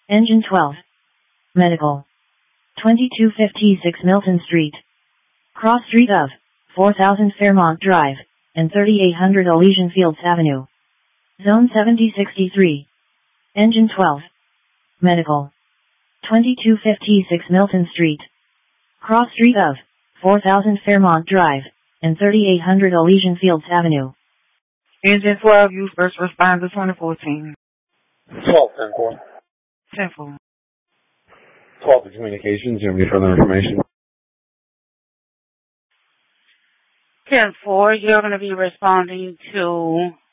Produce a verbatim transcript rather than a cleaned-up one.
Engine twelve. Medical. twenty-two fifty-six Milton Street. Cross street of four thousand Fairmont Drive and thirty-eight hundred Elysian Fields Avenue. Zone seventy sixty-three. Engine twelve. Medical. twenty-two fifty-six Milton Street. Cross street of four thousand Fairmont Drive and thirty-eight hundred Elysian Fields Avenue. Engine twelve, use first responder twenty fourteen. twelve, ten four. ten four. twelve to communications. Do you have any further information? ten four, you're going to be responding to